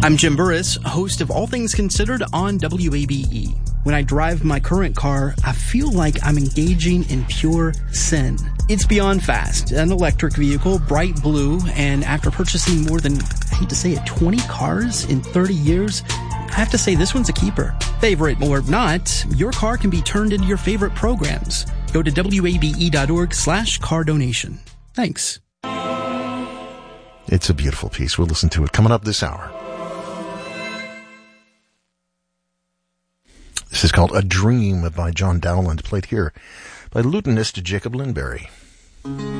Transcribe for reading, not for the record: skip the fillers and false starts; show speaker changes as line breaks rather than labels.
I'm Jim Burris, host of All Things Considered on WABE. When I drive my current car, I feel like I'm engaging in pure sin. It's beyond fast, an electric vehicle, bright blue, and after purchasing more than, I hate to say it, 20 cars in 30 years, I have to say this one's a keeper. Favorite or not, your car can be turned into your favorite programs. Go to WABE.org/car donation. Thanks.
It's a beautiful piece. We'll listen to it coming up this hour. This is called A Dream by John Dowland, played here by lutenist Jacob Lindberry.